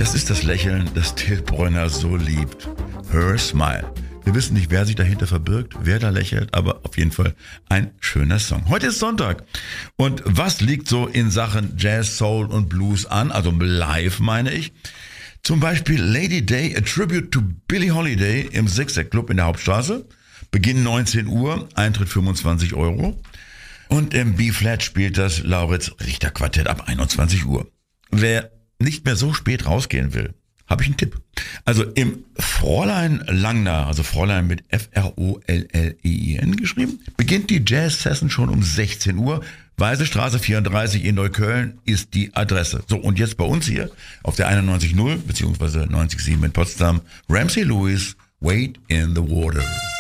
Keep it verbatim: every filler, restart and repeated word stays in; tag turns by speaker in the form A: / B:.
A: Das ist das Lächeln, das Till Brönner so liebt. Her Smile. Wir wissen nicht, wer sich dahinter verbirgt, wer da lächelt, aber auf jeden Fall ein schöner Song. Heute ist Sonntag. Und was liegt so in Sachen Jazz, Soul und Blues an? Also live meine ich. Zum Beispiel Lady Day, a Tribute to Billie Holiday im Zigzag Club in der Hauptstraße. Beginn neunzehn Uhr, Eintritt fünfundzwanzig Euro. Und im B-Flat spielt das Lauritz-Richter-Quartett ab einundzwanzig Uhr. Wer nicht mehr so spät rausgehen will, habe ich einen Tipp. Also im Fräulein Langner, also Fräulein mit F R O L L E I N geschrieben, beginnt die Jazz-Session schon um sechzehn Uhr. Weiße Straße vierunddreißig in Neukölln ist die Adresse. So, und jetzt bei uns hier auf der einundneunzig Komma null beziehungsweise neunzig Komma sieben in Potsdam, Ramsey Lewis, Wade in the Water.